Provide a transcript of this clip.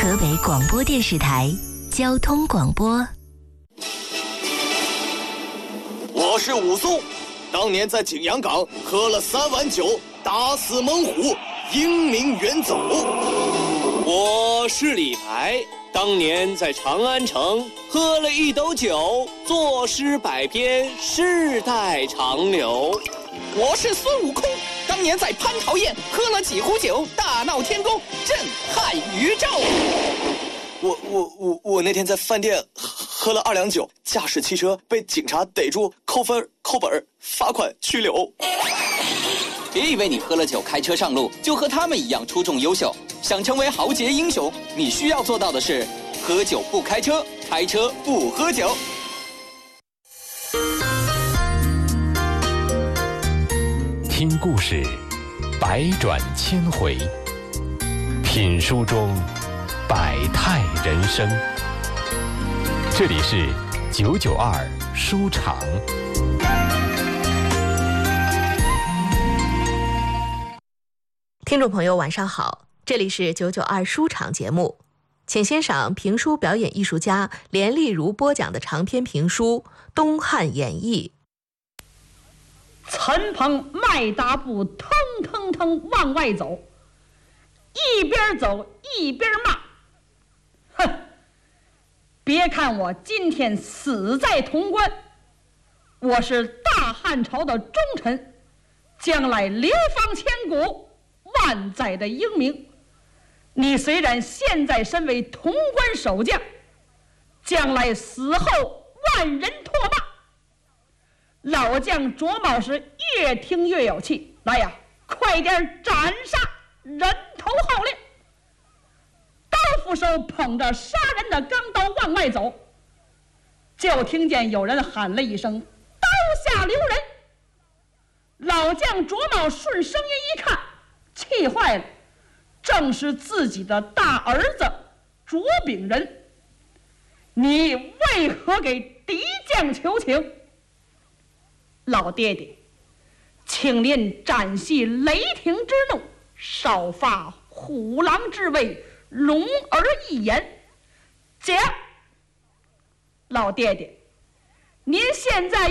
河北广播电视台交通广播。 我是武松，当年在景阳冈喝了3碗酒，打死猛虎，英名远走。 我是李白，当年在长安城喝了1斗酒，作诗百篇，世代长流。 我是孙悟空，当年在蟠桃宴喝了几壶酒，大闹天宫，震撼宇宙。 我那天在饭店喝了2两酒，驾驶汽车被警察逮住，扣分、扣本、罚款、拘留。 别以为你喝了酒开车上路就和他们一样出众优秀，想成为豪杰英雄，你需要做到的是喝酒不开车，开车不喝酒。 听故事，百转千回；品书中，百态人生。这里是992书场。 听众朋友晚上好，这里是992书场节目，请欣赏评书表演艺术家连丽如播讲的长篇评书《东汉演义》。 陈鹏迈大步腾腾腾往外走，一边走一边骂：哼，别看我今天死在潼关，我是大汉朝的忠臣，将来流芳千古，万载的英名。你虽然现在身为潼关守将，将来死后万人唾骂。老将卓茂是越听越有气，来呀，快点斩杀，人头号令。刀斧手捧着杀人的钢刀往外走，就听见有人喊了一声：刀下留人。老将卓茂顺声音一看，气坏了，正是自己的大儿子卓炳仁。你为何给敌将求情？老爹爹，请您展息雷霆之怒，少发虎狼之威，龙儿一言。讲，老爹爹，您现在